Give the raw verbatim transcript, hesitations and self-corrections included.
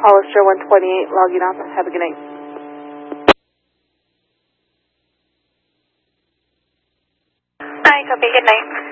Hollister one twenty-eight, logging off. Have a good night. Hi, copy. Good night.